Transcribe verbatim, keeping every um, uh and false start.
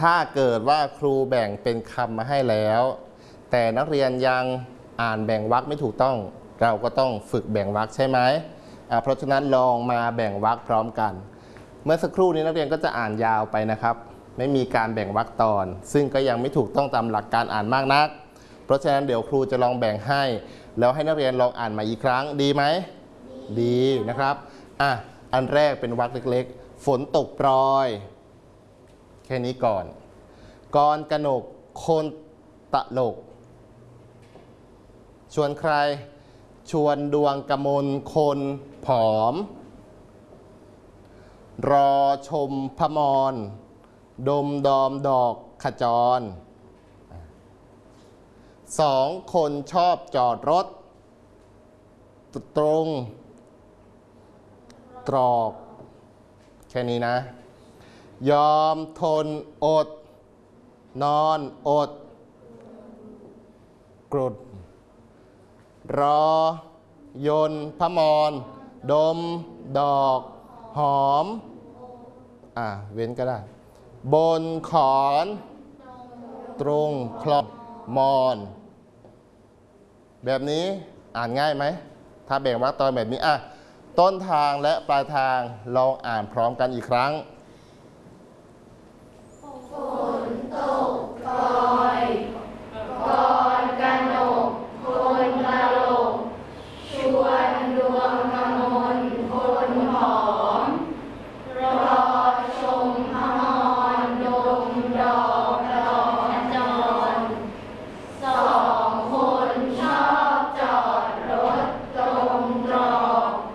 ถ้าเกิดว่าครูแบ่งเป็นคำมาให้แล้วแต่นักเรียนยังอ่านแบ่งวรรคไม่ถูกต้องเราก็ต้องฝึกแบ่งวรรคใช่ไหมเพราะฉะนั้นลองมาแบ่งวรรคพร้อมกันเมื่อสักครู่นี้นักเรียนก็จะอ่านยาวไปนะครับไม่มีการแบ่งวรรคตอนซึ่งก็ยังไม่ถูกต้องตามหลักการอ่านมากนักเพราะฉะนั้นเดี๋ยวครูจะลองแบ่งให้แล้วให้นักเรียนลองอ่านมาอีกครั้งดีไหมดีนะครับอ่ะอันแรกเป็นวรรคเล็กๆฝนตกโปรยแค่นี้ก่อนกรกนกคนตลกชวนใครชวนดวงกมลคนผอมรอชมพมรดมดอมดอกขจรสองคนชอบจอดรถตรงตรอกแค่นี้นะยอมทนอดนอนอดกรดรอยนพมรดมดอกหอมอ่ะเว้นก็ได้บนขอนตรงคลองมอนแบบนี้อ่านง่ายไหมถ้าแบ่งวรรคตอนแบบนี้อ่ะต้นทางและปลายทางลองอ่านพร้อมกันอีกครั้ง